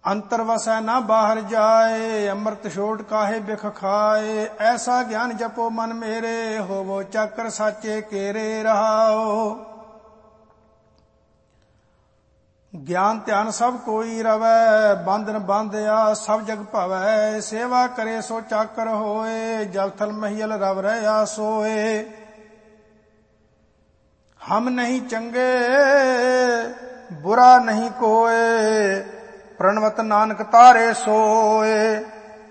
ਅੰਤਰ ਵਸੈ ਨਾ ਬਾਹਰ ਜਾਏ, ਅੰਮ੍ਰਿਤ ਛੋੜ ਕਾਹੇ ਬਿਖ ਖਾਏ। ਐਸਾ ਗਿਆਨ ਜਪੋ ਮਨ ਮੇਰੇ, ਹੋਵੋ ਚਾਕਰ ਸਾਚੇ ਕੇਰੇ ਰਹਾਓ। ਗਿਆਨ ਧਿਆਨ ਸਭ ਕੋਈ ਰਵੈ, ਬੰਧਨ ਬਾਂਧਿਆ ਸਭ ਜਗ ਭਵੈ। ਸੇਵਾ ਕਰੇ ਸੋ ਚਾਕਰ ਹੋਏ, ਜਲ ਥਲ ਮਹੀਲ ਰਵ ਰਹਿਆ ਸੋਏ। ਹਮ ਨਹੀਂ ਚੰਗੇ ਬੁਰਾ ਨਹੀਂ ਕੋਏ, ਪ੍ਰਣਵਤ ਨਾਨਕ ਤਾਰੇ ਸੋਏ।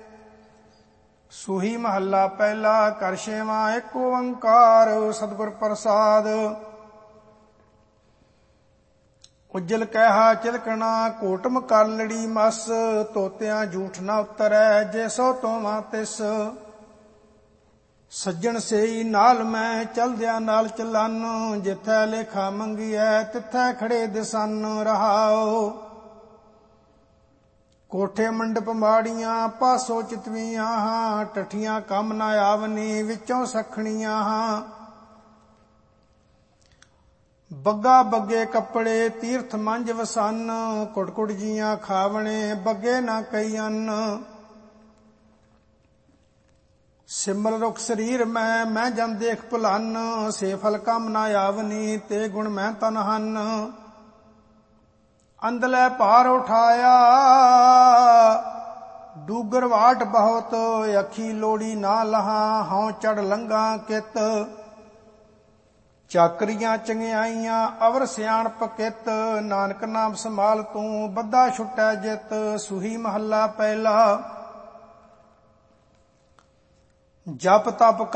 ਸੂਹੀ ਮਹੱਲਾ ਪਹਿਲਾ। ਘਰ ਛੇਵਾਂ। ਏਕ ਓੰਕਾਰ ਸਤਿਗੁਰ ਪ੍ਰਸਾਦ। ਉਜਲ ਕਹਿਆ ਚਿਲਕਣਾ, ਕੋਟਮ ਕਰ ਲੜੀ ਮਸ। ਤੋਤਿਆਂ ਝੂਠ ਨਾ ਉਤਰੈ, ਜੇ ਸੋ ਤੋਵਾਂ ਤਿਸ। ਸੱਜਣ ਸੇਈ ਨਾਲ ਮੈਂ, ਚਲਦਿਆਂ ਨਾਲ ਚਲਨ। ਜਿਥੈ ਲੇਖਾ ਮੰਗੀਐ, ਤਿਥੈ ਖੜੇ ਦਿਸਨ ਰਹਾਓ। ਕੋਠੇ ਮੰਡਪ ਮਾੜੀਆਂ, ਪਾਸੋ ਚਿਤਵੀਆਂ ਹਾਂ। ਟੱਠੀਆਂ ਕੰਮ ਨਾ ਆਵਨੀ, ਵਿੱਚੋਂ ਸਖਣੀਆਂ ਹਾਂ। ਬੱਗਾ ਬੱਗੇ ਕੱਪੜੇ, ਤੀਰਥ ਮੰਝ ਵਸਨ। ਕੁੜ ਜੀਆਂ ਖਾਵਣੇ, ਬੱਗੇ ਨਾ ਕਈ ਅੰਨ। ਸਿਮਰ ਰੁਖ ਸਰੀਰ ਮੈਂ ਜਨ ਦੇਖ ਭੁਲਨ। ਸੇ ਫਲ ਕੰਮ ਨਾ ਆਵਨੀ, ਤੇ ਗੁਣ ਮੈਂ ਤਨ ਹਨ। ਅੰਦਲੇ ਭਾਰ ਉਠਾਇਆ, ਡੂਗਰ ਵਾਟ ਬਹੁਤ। ਅੱਖੀ ਲੋੜੀ ਨਾ ਲਹਾ, ਹਉ ਚੜ ਲੰਘਾ ਕਿਤ। ਚਾਕਰੀਆਂ ਚੰਗਿਆਈਆਂ ਅਵਰ ਸਿਆਣਪ ਕਿਤ। ਨਾਨਕ ਨਾਮ ਸੰਭਾਲ ਤੂੰ, ਬੱਧਾ ਛੁਟੈ ਜਿਤ। ਸੂਹੀ ਮਹੱਲਾ ਪਹਿਲਾ। ਜਪ ਤਪ